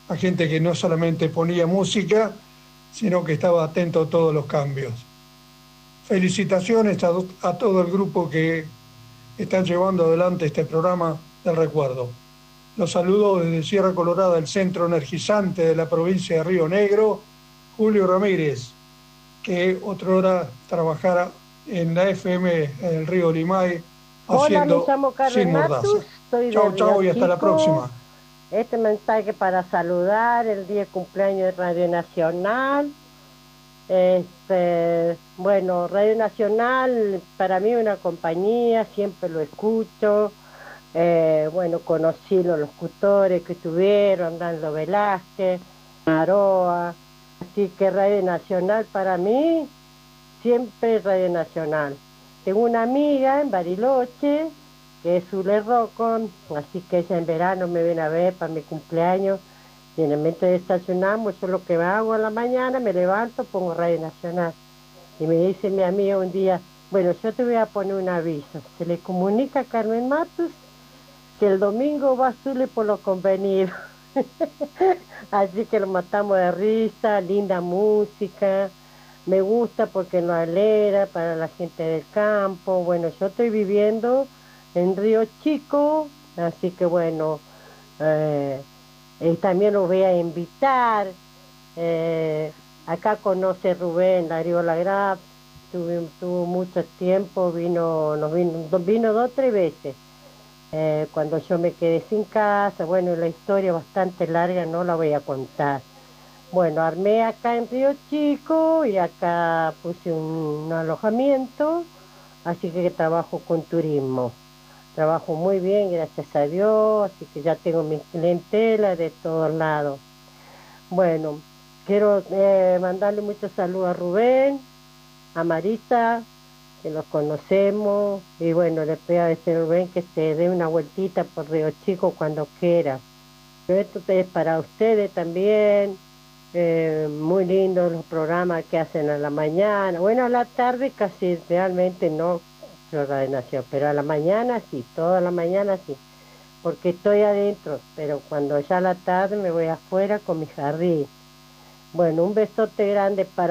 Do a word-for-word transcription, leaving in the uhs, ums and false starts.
a gente que no solamente ponía música, sino que estaba atento a todos los cambios. Felicitaciones a, a todo el grupo que están llevando adelante este programa del recuerdo. Los saludo desde Sierra Colorada, el centro energizante de la provincia de Río Negro, Julio Ramírez, que otra hora trabajara en la F M del Río Limay, Hola, me haciendo llamo Sin Carmen Mordaza. Matus, soy de Chau, Río chau y hasta la Chico. próxima. Este mensaje para saludar el día de cumpleaños de Radio Nacional. Este, bueno, Radio Nacional para mí es una compañía, siempre lo escucho. Eh, bueno, conocí los locutores que tuvieron, Nando Velázquez, Aroa. Así que Radio Nacional para mí, siempre Radio Nacional. Tengo una amiga en Bariloche, que es Zule Rocco, así que ella en verano me viene a ver para mi cumpleaños. Y en el momento de desayunamos, yo lo que hago a la mañana, me levanto, pongo Radio Nacional. Y me dice mi amiga un día, bueno, yo te voy a poner un aviso. Se le comunica a Carmen Matus que el domingo va a Zule por lo convenido. Así que lo matamos de risa, linda música. Me gusta porque no alegra para la gente del campo. Bueno, yo estoy viviendo en Río Chico, así que bueno, eh, eh, también lo voy a invitar. Eh, acá conoce Rubén Darío Lagrave, tuvo, tuvo mucho tiempo, vino, nos vino, vino dos o tres veces. Eh, cuando yo me quedé sin casa, bueno, la historia bastante larga, no la voy a contar. Bueno, armé acá en Río Chico y acá puse un, un alojamiento, así que trabajo con turismo. Trabajo muy bien, gracias a Dios, así que ya tengo mi clientela de todos lados. Bueno, quiero eh, mandarle muchos saludos a Rubén, a Marisa, que los conocemos, y bueno, le pido a ese Rubén que se dé una vueltita por Río Chico cuando quiera. Pero esto es para ustedes también. Eh, muy lindos los programas que hacen a la mañana. Bueno, a la tarde casi realmente no, Radio Nación, pero a la mañana sí, toda la mañana sí, porque estoy adentro, pero cuando ya a la tarde me voy afuera con mi jardín. Bueno, un besote grande para